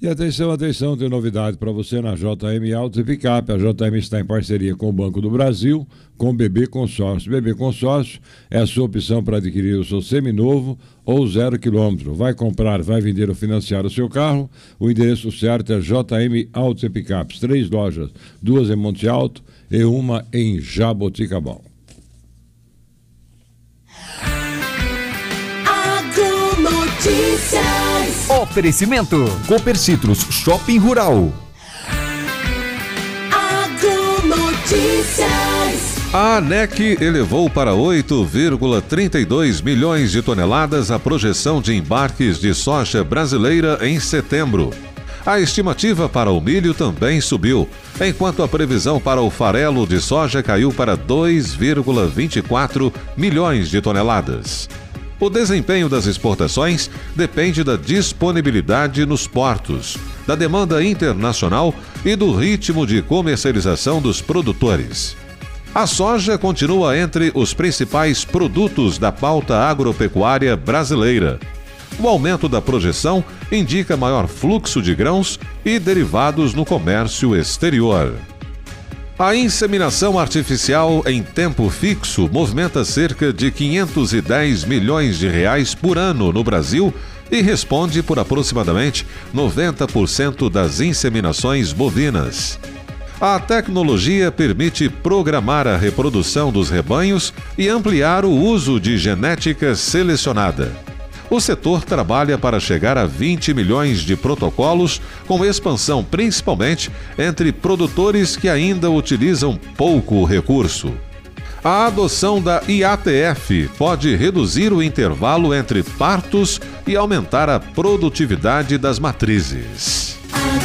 E atenção, atenção, tem novidade para você na JM Autos e Picape. A JM está em parceria com o Banco do Brasil, com o BB Consórcio. BB Consórcio é a sua opção para adquirir o seu seminovo ou 0 km. Vai comprar, vai vender ou financiar o seu carro? O endereço certo é JM Autos e Picapes. 3 lojas, 2 em Monte Alto e uma em Jaboticabal. Notícias. Oferecimento Copercitros Shopping Rural. Agronotícias. A ANEC elevou para 8,32 milhões de toneladas a projeção de embarques de soja brasileira em setembro. A estimativa para o milho também subiu, enquanto a previsão para o farelo de soja caiu para 2,24 milhões de toneladas. O desempenho das exportações depende da disponibilidade nos portos, da demanda internacional e do ritmo de comercialização dos produtores. A soja continua entre os principais produtos da pauta agropecuária brasileira. O aumento da projeção indica maior fluxo de grãos e derivados no comércio exterior. A inseminação artificial em tempo fixo movimenta cerca de 510 milhões de reais por ano no Brasil e responde por aproximadamente 90% das inseminações bovinas. A tecnologia permite programar a reprodução dos rebanhos e ampliar o uso de genética selecionada. O setor trabalha para chegar a 20 milhões de protocolos, com expansão principalmente entre produtores que ainda utilizam pouco recurso. A adoção da IATF pode reduzir o intervalo entre partos e aumentar a produtividade das matrizes.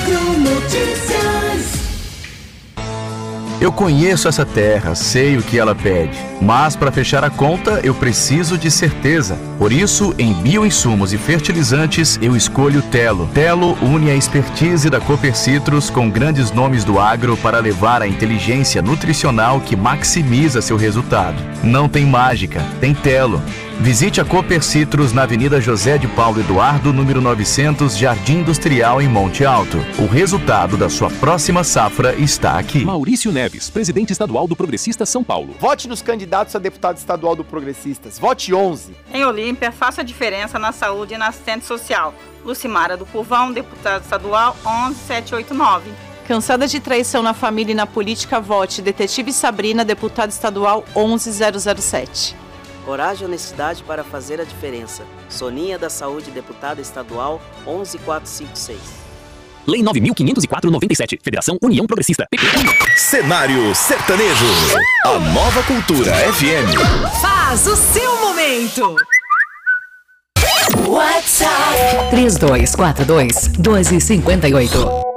Eu conheço essa terra, sei o que ela pede, mas para fechar a conta eu preciso de certeza. Por isso, em bioinsumos e fertilizantes, eu escolho Telo. Telo une a expertise da Copercitros com grandes nomes do agro para levar a inteligência nutricional que maximiza seu resultado. Não tem mágica, tem Telo. Visite a Copercitros na Avenida José de Paulo Eduardo, número 900, Jardim Industrial, em Monte Alto. O resultado da sua próxima safra está aqui. Maurício Neves, presidente estadual do Progressistas São Paulo. Vote nos candidatos a deputado estadual do Progressistas. Vote 11. Em Olímpia, faça a diferença na saúde e na assistência social. Lucimara do Curvão, deputado estadual 11789. Cansada de traição na família e na política, vote Detetive Sabrina, deputada estadual 11007. Coragem e honestidade para fazer a diferença. Soninha da Saúde, deputada estadual 11456. Lei 9.504/97. Federação União Progressista. Cenário Sertanejo. A Nova Cultura FM. Faz o seu momento. WhatsApp 3242-1258.